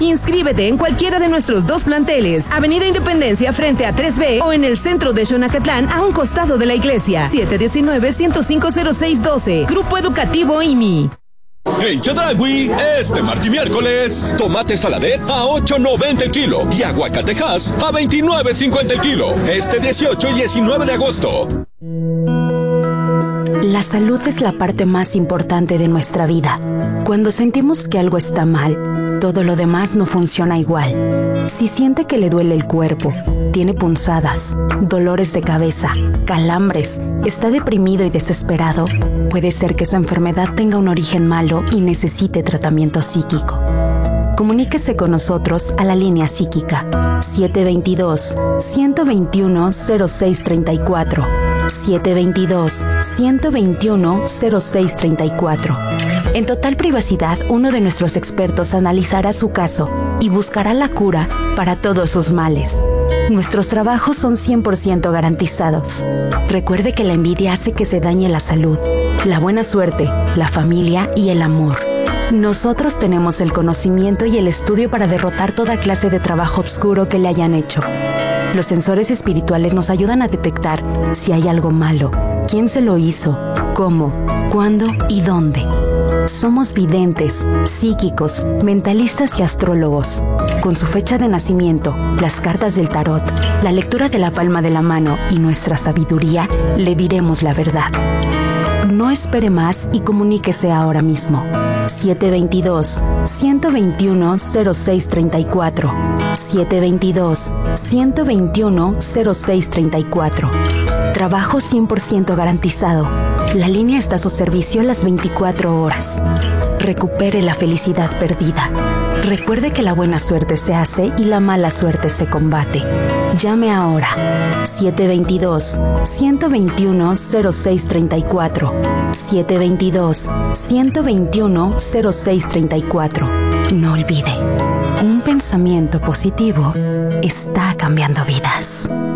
Inscríbete en cualquiera de nuestros 2 planteles, Avenida Independencia frente a 3B o en el centro de Xonacatlán a un costado de la iglesia. 719-105-0612. Grupo Educativo IMI. En Chedraui, este martes y miércoles, tomate saladet a $8.90 el kilo y aguacatejas a $29.50 el kilo. Este 18 y 19 de agosto. La salud es la parte más importante de nuestra vida. Cuando sentimos que algo está mal, todo lo demás no funciona igual. Si siente que le duele el cuerpo, tiene punzadas, dolores de cabeza, calambres, está deprimido y desesperado, puede ser que su enfermedad tenga un origen malo y necesite tratamiento psíquico. Comuníquese con nosotros a la línea psíquica 722-121-0634. 722-121-0634. En total privacidad, uno de nuestros expertos analizará su caso y buscará la cura para todos sus males. Nuestros trabajos son 100% garantizados. Recuerde que la envidia hace que se dañe la salud, la buena suerte, la familia y el amor. Nosotros tenemos el conocimiento y el estudio para derrotar toda clase de trabajo oscuro que le hayan hecho. Los sensores espirituales nos ayudan a detectar si hay algo malo, quién se lo hizo, cómo, cuándo y dónde. Somos videntes, psíquicos, mentalistas y astrólogos. Con su fecha de nacimiento, las cartas del tarot, la lectura de la palma de la mano y nuestra sabiduría, le diremos la verdad. No espere más y comuníquese ahora mismo. 722-121-0634. 722-121-0634. Trabajo 100% garantizado. La línea está a su servicio las 24 horas. Recupere la felicidad perdida. Recuerde que la buena suerte se hace y la mala suerte se combate. Llame ahora. 722-121-0634. 722-121-0634. No olvide, un pensamiento positivo está cambiando vidas.